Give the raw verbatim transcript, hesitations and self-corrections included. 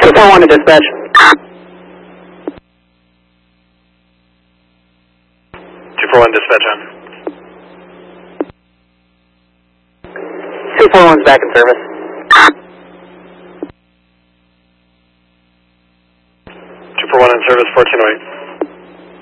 two four one to dispatch. two four one dispatch on. two four one's back in service. two four one in service, fourteen oh eight.